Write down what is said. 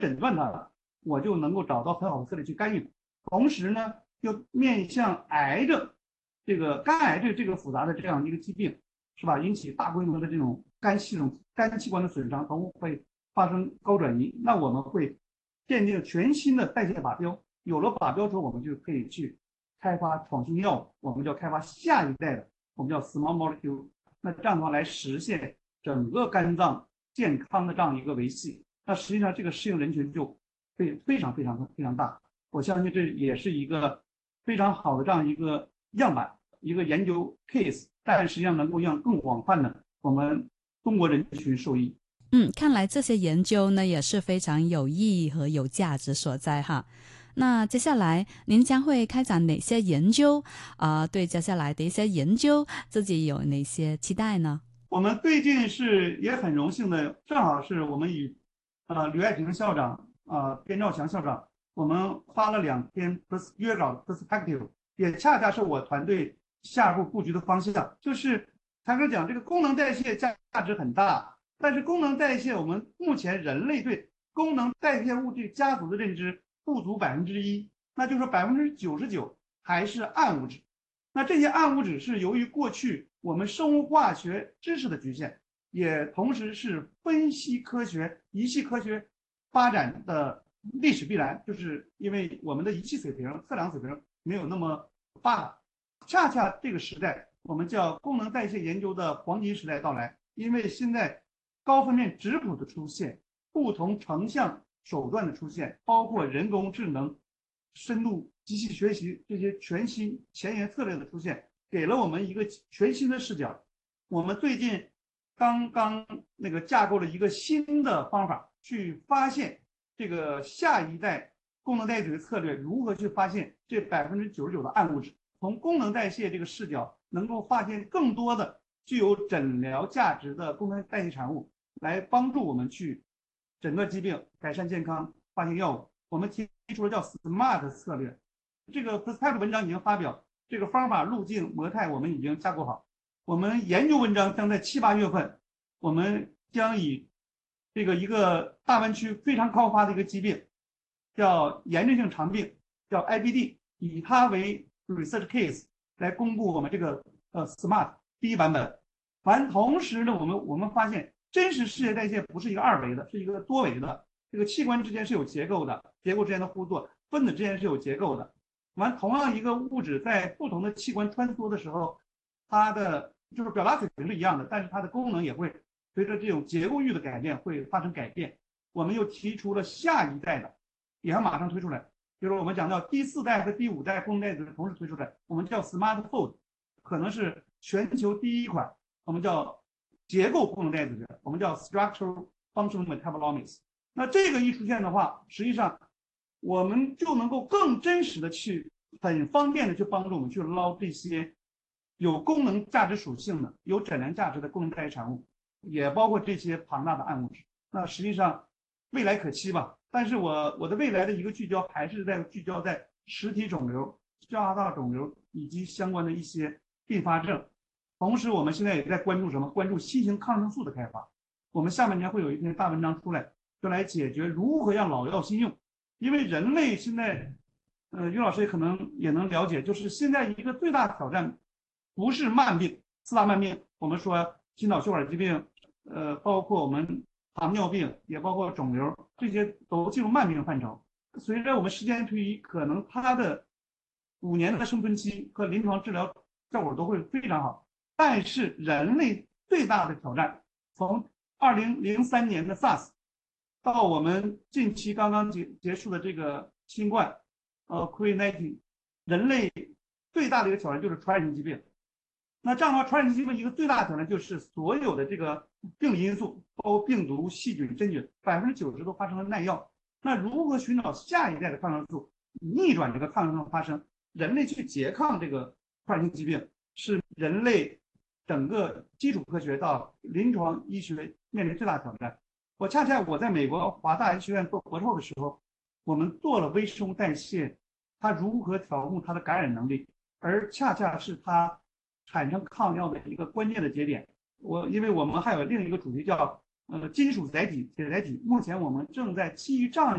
诊断它了，我就能够找到很好的策略去干预。同时呢，又面向癌症这个肝癌这个复杂的这样一个疾病，是吧？引起大规模的这种肝系统、肝器官的损伤，都会发生高转移。那我们会奠定全新的代谢靶标，有了靶标之后，我们就可以去开发创新药物，我们叫开发下一代的，我们叫 small molecule。那这样的话来实现整个肝脏健康的这样一个维系。那实际上这个适应人群就非常大。我相信这也是一个非常好的这样一个样板，一个研究 case， 但实际上能够让更广泛的我们中国人群受益。 看来这些研究呢也是非常有意义和有价值所在哈。那接下来您将会开展哪些研究？对接下来的一些研究，自己有哪些期待呢？ 我们最近是也很荣幸的，正好是我们与吕爱平校长边兆祥校长，我们发了2篇约稿 perspective， 也恰恰是我团队下一步布局的方向。就是才哥讲这个功能代谢价值很大，但是功能代谢我们目前人类对功能代谢物这个家族的认知不足1%，那就是说99%还是暗物质。那这些暗物质是由于过去我们生物化学知识的局限，也同时是分析科学、仪器科学发展的历史必然，就是因为我们的仪器水平、测量水平没有那么发达。恰恰这个时代，我们叫功能代谢研究的黄金时代到来，因为现在高分辨质谱的出现，不同成像手段的出现，包括人工智能、深度机器学习这些全新前沿策略的出现，给了我们一个全新的视角。我们最近刚刚架构了一个新的方法，去发现这个下一代功能代谢策略如何去发现这99%的暗物质，从功能代谢这个视角，能够发现更多的具有诊疗价值的功能代谢产物，来帮助我们去诊断疾病、改善健康、发现药物。我们提出了叫 SMART 策略，这个 perspective 文章已经发表，这个方法、路径、模态我们已经架构好。我们研究文章将在7、8月份，我们将以这个一个大湾区非常高发的一个疾病，叫炎症性肠病，叫 IBD， 以它为 research case 来公布我们这个SMART 第1版本。同时呢，我们发现真实世界代谢不是一个2维的，是一个多维的。这个器官之间是有结构的，结构之间的互作，分子之间是有结构的。同样一个物质在不同的器官穿梭的时候，它的就是表达水平是一样的，但是它的功能也会随着这种结构域的改变会发生改变。我们又提出了下一代的，也要马上推出来，就是我们讲到第4代和第5代功能代谢同时推出来，我们叫 Smart Fold， 可能是全球第1款，我们叫结构功能代谢，我们叫 Structural Functional Metabolomics。那这个一出现的话，实际上我们就能够更真实的去很方便的去帮助我们去捞这些有功能价值属性的、有诊疗价值的功能代谢产物，也包括这些庞大的暗物质。那实际上未来可期吧。但是我的未来的一个聚焦还是聚焦在实体肿瘤、消化道肿瘤以及相关的一些并发症。同时我们现在也在关注什么？关注新型抗生素的开发。我们下半年会有一篇大文章出来，就来解决如何让老药新用。因为人类现在于老师可能也能了解，就是现在一个最大的挑战不是慢病，4大慢病，我们说心脑血管疾病，包括我们糖尿病，也包括肿瘤，这些都进入慢病范畴。随着我们时间推移，可能它的5年的生存期和临床治疗效果都会非常好。但是人类最大的挑战，从2003年的 SARS 到我们近期刚刚结束的这个新冠，COVID-19， 人类最大的一个挑战就是传染性疾病。那这样的话，传染性疾病一个最大的挑战就是所有的这个病理因素，包括病毒、细菌、真菌，90%都发生了耐药。那如何寻找下一代的抗生素，逆转这个抗生素发生，人类去拮抗这个传染性疾病，是人类整个基础科学到临床医学面临最大的挑战。我在美国华大医学院做博士后的时候，我们做了微生物代谢，它如何调控它的感染能力，而恰恰是它产生抗药的一个关键的节点。因为我们还有另一个主题叫金属载体、铁载体，目前我们正在基于这样